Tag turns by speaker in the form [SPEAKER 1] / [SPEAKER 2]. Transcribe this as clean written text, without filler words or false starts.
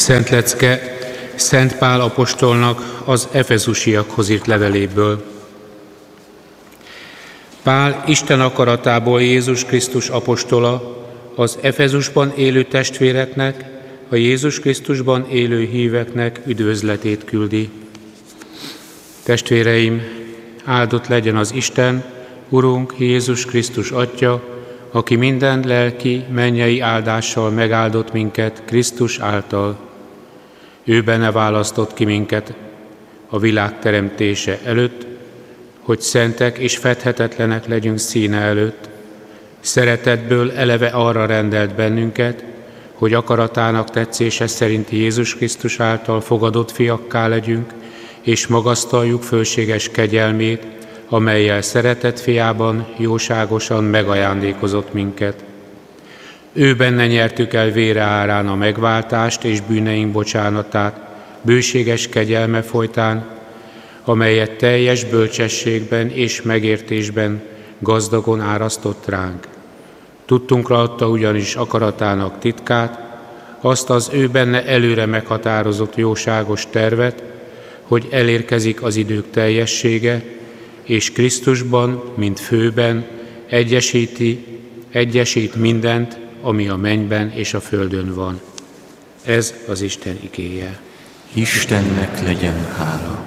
[SPEAKER 1] Szent lecke Szent Pál apostolnak az efezusiakhoz írt leveléből. Pál Isten akaratából Jézus Krisztus apostola, az Efezusban élő testvéreknek, a Jézus Krisztusban élő híveknek üdvözletét küldi. Testvéreim, áldott legyen az Isten, Urunk Jézus Krisztus Atya, aki minden lelki, mennyei áldással megáldott minket Krisztus által. Ő benne választott ki minket a világ teremtése előtt, hogy szentek és fedhetetlenek legyünk színe előtt. Szeretetből eleve arra rendelt bennünket, hogy akaratának tetszése szerint Jézus Krisztus által fogadott fiakká legyünk, és magasztaljuk fölséges kegyelmét, amellyel szeretett fiában jóságosan megajándékozott minket. Ő benne nyertük el vére árán a megváltást és bűneink bocsánatát, bőséges kegyelme folytán, amelyet teljes bölcsességben és megértésben gazdagon árasztott ránk. Tudtunkra adta ugyanis akaratának titkát, azt az ő benne előre meghatározott jóságos tervet, hogy elérkezik az idők teljessége, és Krisztusban, mint főben egyesít mindent, ami a mennyben és a földön van. Ez az Isten igéje.
[SPEAKER 2] Istennek legyen hála.